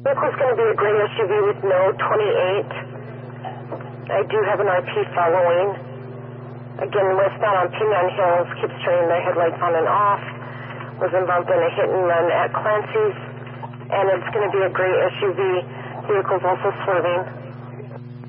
Vehicle's going to be a gray SUV with no 28. I do have an RP following. Again, westbound on Pinon Hills, keeps turning their headlights on and off. Was involved in a hit and run at Clancy's. And it's going to be a gray SUV. Vehicle's also swerving.